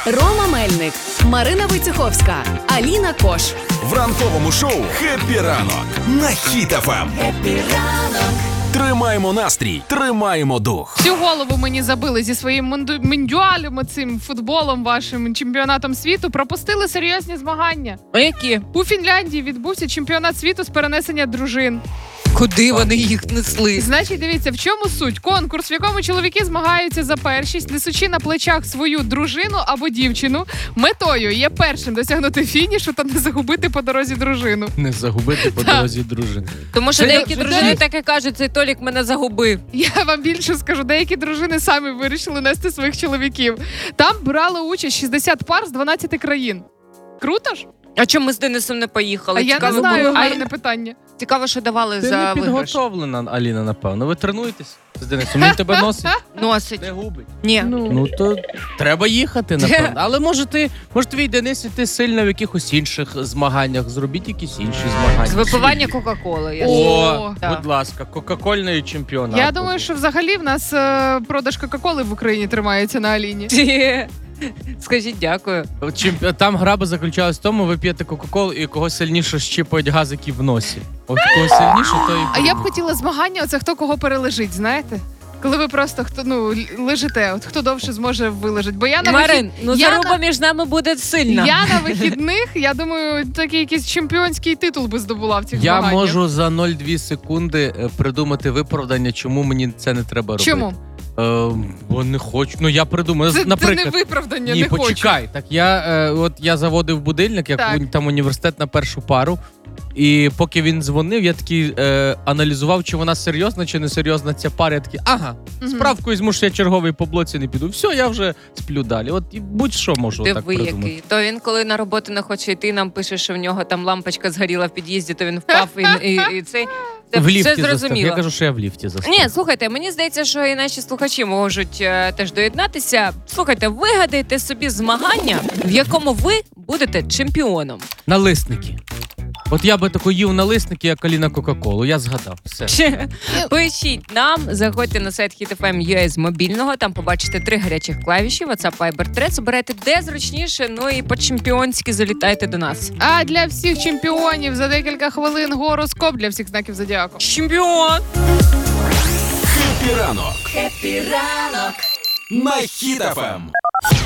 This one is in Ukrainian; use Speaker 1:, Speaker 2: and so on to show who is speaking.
Speaker 1: Рома Мельник, Марина Войцеховська, Аліна Кош.
Speaker 2: В ранковому шоу «Хеппі ранок» на Хіт ФМ. Тримаємо настрій, тримаємо дух.
Speaker 3: Всю голову мені забили зі своїм мундіалем, цим футболом вашим, чемпіонатом світу. Пропустили серйозні змагання.
Speaker 4: А які?
Speaker 3: У Фінляндії відбувся чемпіонат світу з перенесення дружин.
Speaker 4: Куди вони їх несли?
Speaker 3: Значить, дивіться, в чому суть? Конкурс, в якому чоловіки змагаються за першість, несучи на плечах свою дружину або дівчину. Метою є першим досягнути фінішу та не загубити по дорозі дружину.
Speaker 5: Не загубити по дорозі дружини.
Speaker 4: Тому що
Speaker 5: Це
Speaker 4: деякі
Speaker 3: вже
Speaker 4: дружини
Speaker 3: навіть-
Speaker 4: так і кажуть, цей Толік мене загубив.
Speaker 3: Я вам більше скажу, деякі дружини самі вирішили нести своїх чоловіків. Там брали участь 60 пар з 12 країн. Круто ж?
Speaker 4: А чому ми з Денисом не поїхали?
Speaker 3: А я не
Speaker 4: Цікаво
Speaker 3: знаю,
Speaker 4: було.
Speaker 3: гарне питання.
Speaker 4: Цікаво, що давали
Speaker 5: Ти
Speaker 4: за
Speaker 5: не
Speaker 4: виграш.
Speaker 5: підготовлена, Аліна, напевно. Ви тренуєтесь з Денисом, він тебе носить,
Speaker 4: Носить.
Speaker 5: не губить.
Speaker 4: Ні.
Speaker 5: Ну то треба їхати, напевно. Але може твій Денис, і ти сильно в якихось інших змаганнях. Зробіть якісь інші змагання.
Speaker 4: З випивання Кока-Коли. я
Speaker 5: О,
Speaker 4: знаю. Так.
Speaker 5: будь ласка, кока-кольний чемпіонат.
Speaker 3: Я думаю, що взагалі в нас продаж Кока-Коли в Україні тримається на Аліні.
Speaker 4: Скажіть дякую.
Speaker 5: Там гра би заключалась в тому, ви п'єте кока-колу і кого сильніше щіпають газики в носі. От кого сильніше, то і...
Speaker 3: А я б хотіла змагання, оце хто кого перележить, знаєте? Коли ви просто лежите, от хто довше зможе вилежати. Бо я на
Speaker 4: Марин, ну
Speaker 3: я
Speaker 4: заруба між нами буде сильна.
Speaker 3: Я на вихідних, я думаю, такий якийсь чемпіонський титул би здобула в цих
Speaker 5: Я
Speaker 3: змаганнях.
Speaker 5: можу за 0,2 секунди придумати виправдання, чому мені це не треба робити.
Speaker 3: Чому?
Speaker 5: Бо не хочу. Ну я придумаю.
Speaker 3: Це
Speaker 5: Наприклад,
Speaker 3: не виправдання,
Speaker 5: ні,
Speaker 3: не хочу.
Speaker 5: почекай. Так я заводив будильник, як
Speaker 3: Так.
Speaker 5: там університет на першу пару. І поки він дзвонив, я такий аналізував, чи вона серйозна, чи не серйозна ця пара. Я такий, справку візьму, що я черговий по блоці не піду. Все, я вже сплю далі. От і будь-що можу так
Speaker 4: Диви
Speaker 5: придумати.
Speaker 4: який. То він, коли на роботу не хоче йти, нам пише, що в нього там лампочка згоріла в під'їзді, то він впав і цей. Це
Speaker 5: В
Speaker 4: все
Speaker 5: ліфті застав.
Speaker 4: зрозуміло.
Speaker 5: Я кажу, що я в ліфті застав.
Speaker 4: Ні, слухайте, мені здається, що і наші слухачі можуть теж доєднатися. Слухайте, вигадайте собі змагання, в якому ви будете чемпіоном.
Speaker 5: Налисники. От я би тако їв налисники, як Аліна Кока-Колу. Я згадав. Все.
Speaker 4: Пишіть нам, заходьте на сайт HitFM.ua з мобільного, там побачите 3 гарячих клавіші, WhatsApp, Viber, Threads, обирайте де зручніше, ну і по-чемпіонськи залітайте до нас.
Speaker 3: А для всіх чемпіонів за декілька хвилин гороскоп для всіх знаків зодіаку.
Speaker 4: Чемпіон!
Speaker 2: Хеппі ранок. На Хіт ФМ.